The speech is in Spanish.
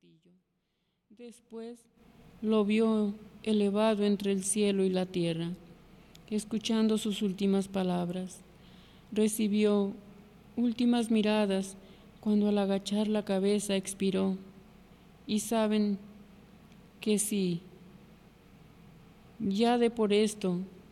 castillo. Después lo vio elevado entre el cielo y la tierra, escuchando sus últimas palabras. Recibió últimas miradas cuando al agachar la cabeza expiró. Y saben que sí, ya de por esto